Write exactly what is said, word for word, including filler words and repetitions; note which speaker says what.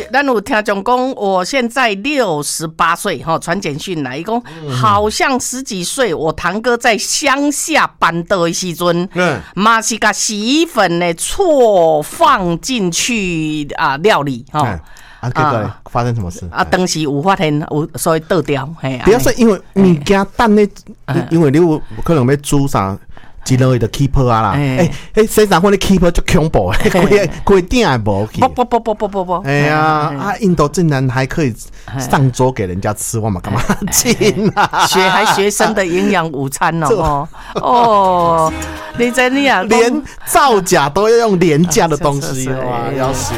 Speaker 1: 咱有听众讲，我现在六十八岁哈，传简讯来讲，好像十几岁，我堂哥在乡下搬到的时阵，嗯，嘛是把洗衣粉呢错放进去啊料理哈。嗯
Speaker 2: 啊，结果发生什么事？
Speaker 1: 啊，当时有发现有所以倒掉，嘿。
Speaker 2: 不要说因为物件等咧，因为你有可能要煮啥。一落去就 keeper 啊啦，哎哎，洗衫粉的 keeper 就恐怖，开开顶也无去。
Speaker 1: 不不不不不不不。
Speaker 2: 哎呀，啊，印度竟然还可以上桌给人家吃，我嘛干嘛进啊？
Speaker 1: 学还学生的营养午餐哦哦，你真的啊，
Speaker 2: 连造假都要用廉价的东西哇，要死！